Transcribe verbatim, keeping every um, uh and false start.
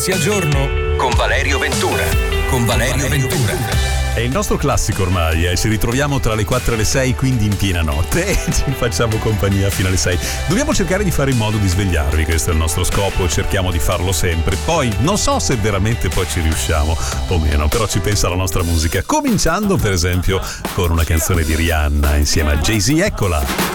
Sia giorno con Valerio Ventura. Con Valerio Ventura. È il nostro classico ormai, eh? Ci ritroviamo tra le quattro e le sei, quindi in piena notte, e ci facciamo compagnia fino alle sei. Dobbiamo cercare di fare in modo di svegliarvi, questo è il nostro scopo, cerchiamo di farlo sempre. Poi non so se veramente poi ci riusciamo o meno, però ci pensa la nostra musica, cominciando per esempio con una canzone di Rihanna insieme a Jay-Z, eccola!